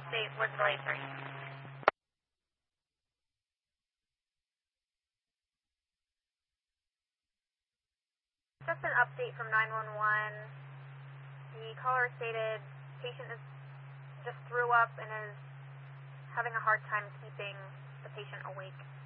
State, Elizabeth 83. Just an update from 911. The caller stated patient just threw up and is having a hard time keeping the patient awake.